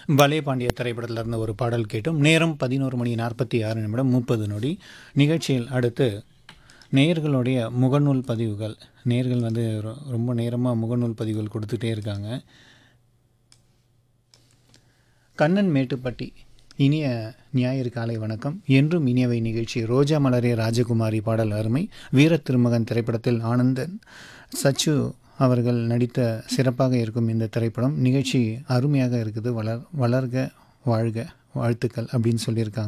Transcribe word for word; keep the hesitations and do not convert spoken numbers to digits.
பலே பாண்டிய திரைப்படத்தில் இருந்த ஒரு பாடல் கேட்டும். நேரம் பதினோரு மணி நாற்பத்தி ஆறு நிமிடம் முப்பது நொடி. நிகழ்ச்சியில் அடுத்து நேயர்களுடைய முகநூல் பதிவுகள். நேயர்கள் வந்து ரொ- ரொம்ப நேரமாக முகநூல் பதிவுகள் கொடுத்துட்டே இருக்காங்க. கண்ணன் மேட்டுப்பட்டி, இனிய ஞாயிறு காலை வணக்கம். என்றும் இனியவை நிகழ்ச்சி. ரோஜா மலரே ராஜகுமாரி பாடல் அருமை. வீர திருமகன் திரைப்படத்தில் ஆனந்தன் சச்சு அவர்கள் நடித்த சிறப்பாக இருக்கும் இந்த திரைப்படம். நிகழ்ச்சி அருமையாக இருக்குது. வளர் வளர்க வாழ்க வாழ்த்துக்கள் அப்படின்னு சொல்லியிருக்காங்க.